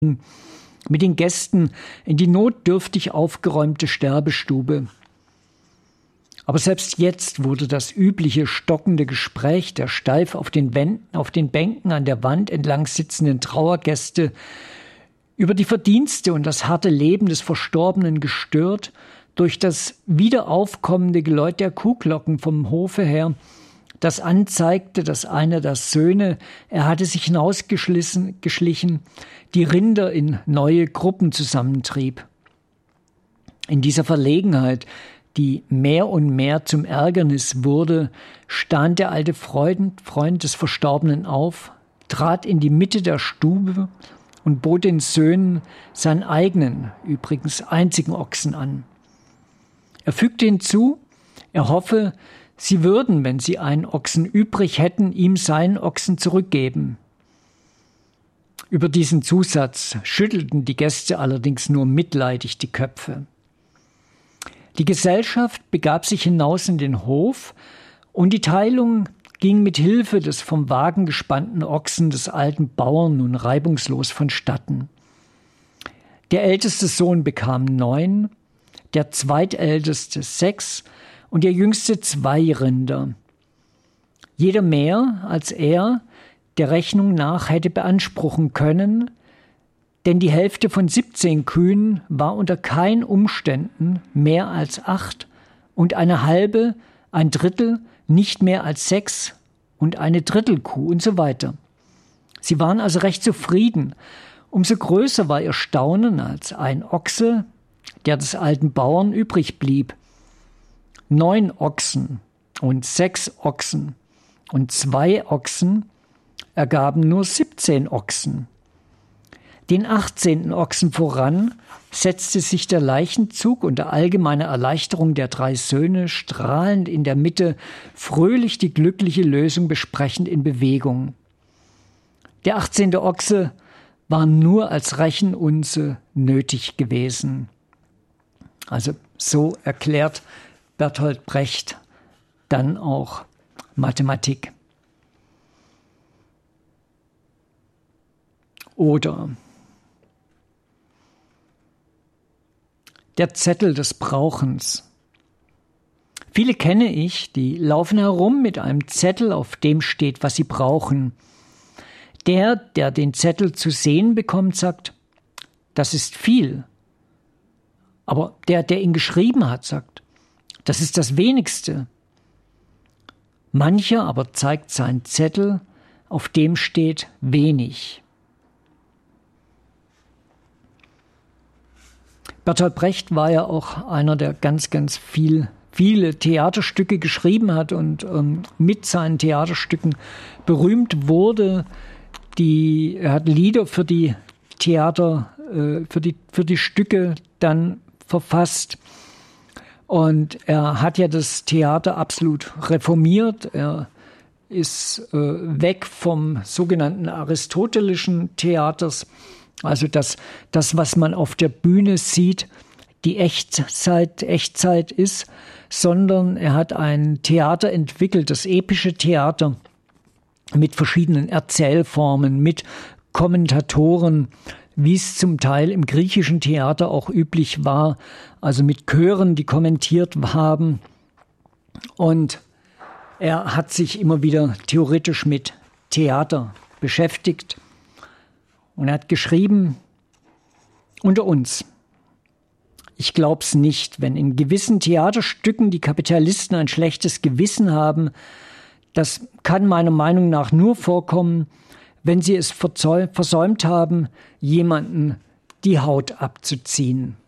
mit den Gästen in die notdürftig aufgeräumte Sterbestube. Aber selbst jetzt wurde das übliche stockende Gespräch der steif auf den Bänken an der Wand entlang sitzenden Trauergäste über die Verdienste und das harte Leben des Verstorbenen gestört durch das wiederaufkommende Geläut der Kuhglocken vom Hofe her, das anzeigte, dass einer der Söhne, er hatte sich hinausgeschlichen, die Rinder in neue Gruppen zusammentrieb. In dieser Verlegenheit, die mehr und mehr zum Ärgernis wurde, stand der alte Freund des Verstorbenen auf, trat in die Mitte der Stube und bot den Söhnen seinen eigenen, übrigens einzigen Ochsen an. Er fügte hinzu, er hoffe, sie würden, wenn sie einen Ochsen übrig hätten, ihm seinen Ochsen zurückgeben. Über diesen Zusatz schüttelten die Gäste allerdings nur mitleidig die Köpfe. Die Gesellschaft begab sich hinaus in den Hof und die Teilung ging mit Hilfe des vom Wagen gespannten Ochsen des alten Bauern nun reibungslos vonstatten. Der älteste Sohn bekam 9, der zweitälteste 6 und der jüngste 2 Rinder. Jeder mehr, als er der Rechnung nach hätte beanspruchen können, denn die Hälfte von 17 Kühen war unter keinen Umständen mehr als 8 und eine halbe, ein Drittel nicht mehr als 6 und eine Drittelkuh und so weiter. Sie waren also recht zufrieden. Umso größer war ihr Staunen, als ein Ochse, der des alten Bauern übrig blieb. 9 Ochsen und 6 Ochsen und 2 Ochsen ergaben nur 17 Ochsen. Den 18. Ochsen voran setzte sich der Leichenzug unter allgemeiner Erleichterung der 3 Söhne strahlend in der Mitte, fröhlich die glückliche Lösung besprechend in Bewegung. Der 18. Ochse war nur als Rechenunze nötig gewesen. Also so erklärt Bertolt Brecht dann auch Mathematik. Oder der Zettel des Brauchens. Viele kenne ich, die laufen herum mit einem Zettel, auf dem steht, was sie brauchen. Der den Zettel zu sehen bekommt, sagt, das ist viel. Aber der ihn geschrieben hat, sagt, das ist das Wenigste. Mancher aber zeigt seinen Zettel, auf dem steht wenig. Bertolt Brecht war ja auch einer, der ganz viele Theaterstücke geschrieben hat und mit seinen Theaterstücken berühmt wurde. Er hat Lieder für die Theater, für die Stücke dann verfasst. Und er hat ja das Theater absolut reformiert. Er ist weg vom sogenannten aristotelischen Theaters, also das, was man auf der Bühne sieht, die Echtzeit ist, sondern er hat ein Theater entwickelt, das epische Theater mit verschiedenen Erzählformen, mit Kommentatoren, wie es zum Teil im griechischen Theater auch üblich war, also mit Chören, die kommentiert haben. Und er hat sich immer wieder theoretisch mit Theater beschäftigt. Und er hat geschrieben, unter uns, ich glaub's nicht, wenn in gewissen Theaterstücken die Kapitalisten ein schlechtes Gewissen haben, das kann meiner Meinung nach nur vorkommen, wenn sie es versäumt haben, jemanden die Haut abzuziehen.